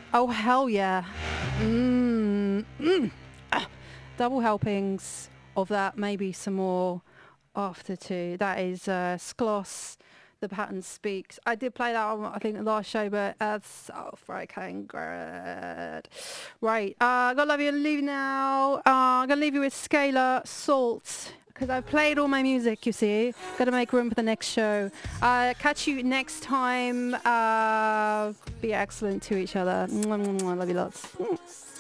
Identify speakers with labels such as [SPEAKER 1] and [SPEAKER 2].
[SPEAKER 1] Oh, hell yeah. Mm. Mm. Ah. Double helpings of that, maybe some more after two. That is Skloss, The Pattern Speaks. I did play that on, I think, the last show, but that's so freaking good. Right, gotta love you and leave now. I'm gonna leave you with Scalar, Salt, because I've played all my music, you see. Gotta make room for the next show. Catch you next time. Be excellent to each other. Mwah, mwah, mwah. Love you lots.